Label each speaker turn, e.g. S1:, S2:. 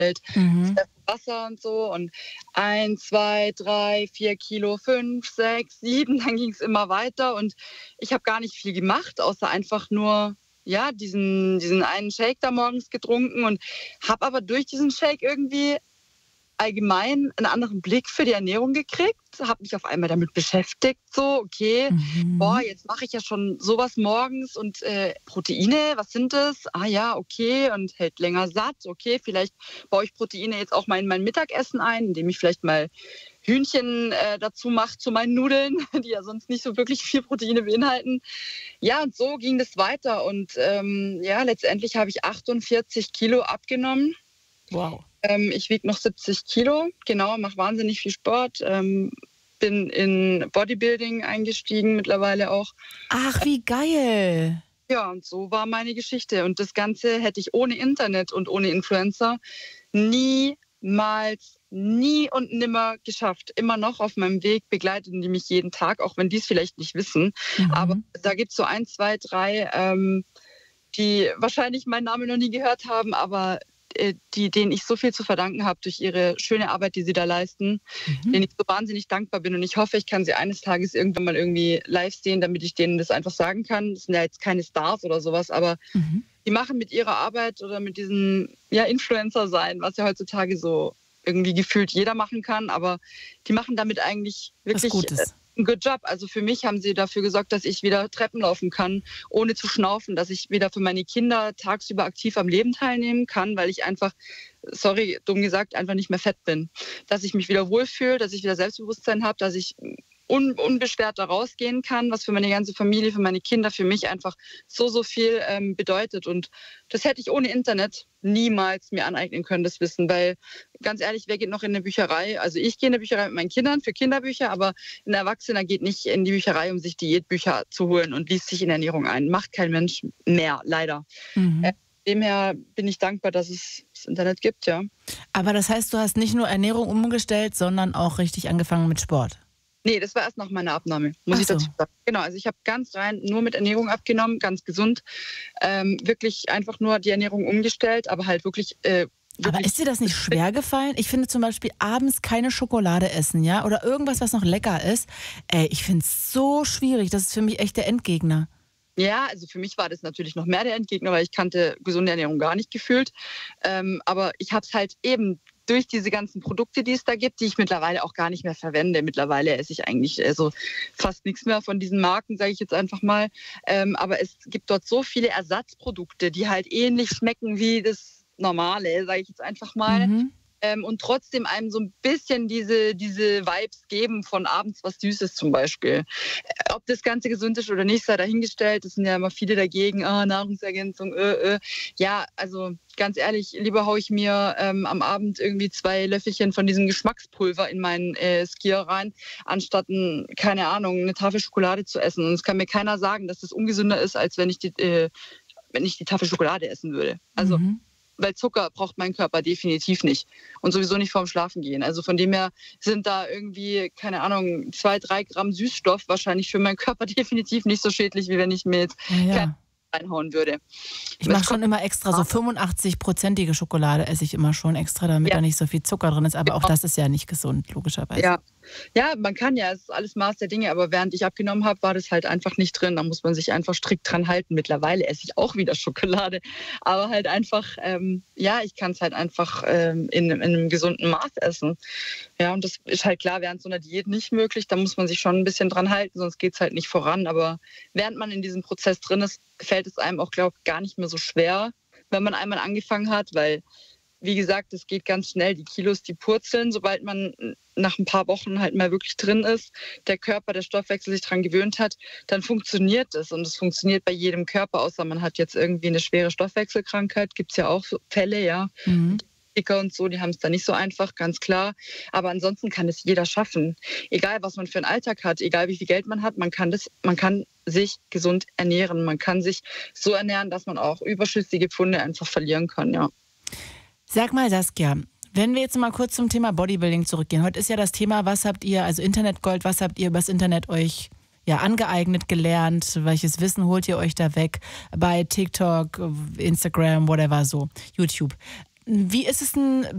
S1: Mhm.
S2: Wasser und so und 1, 2, 3, 4 Kilo, 5, 6, 7, dann ging es immer weiter und ich habe gar nicht viel gemacht, außer einfach nur diesen einen Shake da morgens getrunken und habe aber durch diesen Shake irgendwie allgemein einen anderen Blick für die Ernährung gekriegt, habe mich auf einmal damit beschäftigt, so, okay,
S1: Mhm.
S2: jetzt mache ich ja schon sowas morgens und Proteine, was sind das? Ah ja, okay, und hält länger satt, okay, vielleicht baue ich Proteine jetzt auch mal in mein Mittagessen ein, indem ich vielleicht mal Hühnchen dazu mache zu meinen Nudeln, die ja sonst nicht so wirklich viel Proteine beinhalten. Ja, und so ging das weiter und letztendlich habe ich 48 Kilo abgenommen.
S1: Wow.
S2: Ich wiege noch 70 Kilo, genau, mache wahnsinnig viel Sport, bin in Bodybuilding eingestiegen mittlerweile auch.
S1: Ach, wie geil.
S2: Ja, und so war meine Geschichte. Und das Ganze hätte ich ohne Internet und ohne Influencer niemals, nie und nimmer geschafft. Immer noch auf meinem Weg begleiten die mich jeden Tag, auch wenn die es vielleicht nicht wissen. Aber
S1: Mhm.
S2: da gibt es so 1, 2, 3, die wahrscheinlich meinen Namen noch nie gehört haben, aber denen ich so viel zu verdanken habe durch ihre schöne Arbeit, die sie da leisten,
S1: Mhm.
S2: denen ich so wahnsinnig dankbar bin. Und ich hoffe, ich kann sie eines Tages irgendwann mal irgendwie live sehen, damit ich denen das einfach sagen kann. Das sind ja jetzt keine Stars oder sowas, aber
S1: Mhm.
S2: die machen mit ihrer Arbeit oder mit diesem Influencer sein, was ja heutzutage so irgendwie gefühlt jeder machen kann, aber die machen damit eigentlich
S1: Was
S2: wirklich
S1: Gutes.
S2: einen good Job. Also für mich haben sie dafür gesorgt, dass ich wieder Treppen laufen kann, ohne zu schnaufen, dass ich wieder für meine Kinder tagsüber aktiv am Leben teilnehmen kann, weil ich einfach, sorry, dumm gesagt, einfach nicht mehr fett bin. Dass ich mich wieder wohlfühle, dass ich wieder Selbstbewusstsein habe, dass ich unbeschwert da rausgehen kann, was für meine ganze Familie, für meine Kinder, für mich einfach so viel bedeutet. Und das hätte ich ohne Internet niemals mir aneignen können, das Wissen. Weil, ganz ehrlich, wer geht noch in eine Bücherei? Also ich gehe in eine Bücherei mit meinen Kindern für Kinderbücher, aber ein Erwachsener geht nicht in die Bücherei, um sich Diätbücher zu holen und liest sich in Ernährung ein. Macht kein Mensch mehr, leider.
S1: Mhm.
S2: Demher bin ich dankbar, dass es das Internet gibt, ja.
S1: Aber das heißt, du hast nicht nur Ernährung umgestellt, sondern auch richtig angefangen mit Sport.
S2: Nee, das war erst nach meiner Abnahme, muss
S1: Ach
S2: ich
S1: so.
S2: dazu sagen. Genau, also ich habe ganz rein nur mit Ernährung abgenommen, ganz gesund. Wirklich einfach nur die Ernährung umgestellt, aber halt wirklich.
S1: Aber ist dir das nicht schwer gefallen? Ich finde zum Beispiel abends keine Schokolade essen, ja? Oder irgendwas, was noch lecker ist. Ey, ich finde es so schwierig. Das ist für mich echt der Endgegner.
S2: Ja, also für mich war das natürlich noch mehr der Endgegner, weil ich kannte gesunde Ernährung gar nicht gefühlt. Aber ich habe es halt eben durch diese ganzen Produkte, die es da gibt, die ich mittlerweile auch gar nicht mehr verwende. Mittlerweile esse ich eigentlich also fast nichts mehr von diesen Marken, sage ich jetzt einfach mal. Aber es gibt dort so viele Ersatzprodukte, die halt ähnlich schmecken wie das Normale, sage ich jetzt einfach mal.
S1: Mhm.
S2: Und trotzdem einem so ein bisschen diese Vibes geben von abends was Süßes zum Beispiel. Ob das Ganze gesund ist oder nicht, sei dahingestellt. Es sind ja immer viele dagegen, Nahrungsergänzung, Ja, also ganz ehrlich, lieber haue ich mir am Abend irgendwie 2 Löffelchen von diesem Geschmackspulver in meinen Skier rein, anstatt, keine Ahnung, eine Tafel Schokolade zu essen. Und es kann mir keiner sagen, dass das ungesünder ist, als wenn ich die Tafel Schokolade essen würde. Also
S1: Mhm.
S2: weil Zucker braucht mein Körper definitiv nicht. Und sowieso nicht vorm Schlafengehen. Also von dem her sind da irgendwie, keine Ahnung, 2, 3 Gramm Süßstoff wahrscheinlich für meinen Körper definitiv nicht so schädlich, wie wenn ich mir jetzt
S1: Ja,
S2: kein
S1: ja.
S2: reinhauen würde.
S1: Ich
S2: Es
S1: mache
S2: kommt,
S1: schon immer extra, so 85-prozentige Schokolade esse ich immer schon extra, damit
S2: ja,
S1: da nicht so viel Zucker drin ist. Aber auch das ist ja nicht gesund, logischerweise.
S2: ja. Ja, man kann ja, es ist alles Maß der Dinge, aber während ich abgenommen habe, war das halt einfach nicht drin. Da muss man sich einfach strikt dran halten. Mittlerweile esse ich auch wieder Schokolade, aber halt einfach, ich kann es halt einfach in einem gesunden Maß essen. Ja, und das ist halt klar während so einer Diät nicht möglich. Da muss man sich schon ein bisschen dran halten, sonst geht es halt nicht voran. Aber während man in diesem Prozess drin ist, fällt es einem auch, glaube ich, gar nicht mehr so schwer, wenn man einmal angefangen hat, weil wie gesagt, es geht ganz schnell. Die Kilos, die purzeln, sobald man nach ein paar Wochen halt mal wirklich drin ist, der Körper, der Stoffwechsel sich daran gewöhnt hat, dann funktioniert es. Und es funktioniert bei jedem Körper, außer man hat jetzt irgendwie eine schwere Stoffwechselkrankheit. Gibt es ja auch so Fälle, ja.
S1: Mhm.
S2: Dicker und so, die haben es da nicht so einfach, ganz klar. Aber ansonsten kann es jeder schaffen. Egal, was man für einen Alltag hat, egal wie viel Geld man hat, man kann sich gesund ernähren. Man kann sich so ernähren, dass man auch überschüssige Pfunde einfach verlieren kann, ja.
S1: Sag mal, Saskia, wenn wir jetzt mal kurz zum Thema Bodybuilding zurückgehen. Heute ist ja das Thema, was habt ihr, also Internetgold, was habt ihr übers Internet euch angeeignet, gelernt? Welches Wissen holt ihr euch da weg? Bei TikTok, Instagram, whatever so, YouTube. Wie ist es denn